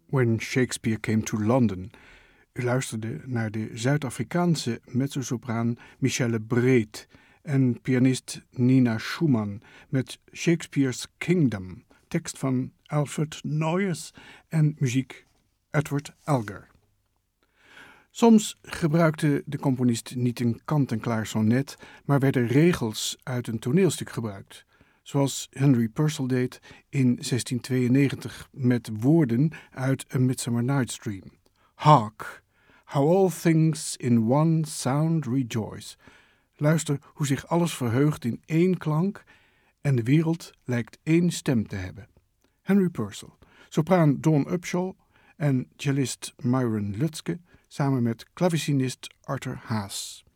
When Shakespeare Came to London. U luisterde naar de Zuid-Afrikaanse mezzosopraan Michelle Breed en pianist Nina Schumann met Shakespeare's Kingdom, tekst van Alfred Noyes en muziek Edward Elgar. Soms gebruikte de componist niet een kant-en-klaar sonnet, maar werden regels uit een toneelstuk gebruikt, zoals Henry Purcell deed in 1692 met woorden uit A Midsummer Night's Dream. Hark, how all things in one sound rejoice. Luister hoe zich alles verheugt in één klank en de wereld lijkt één stem te hebben. Henry Purcell, sopraan Dawn Upshaw en cellist Myron Lutske samen met klavecinist Arthur Haas.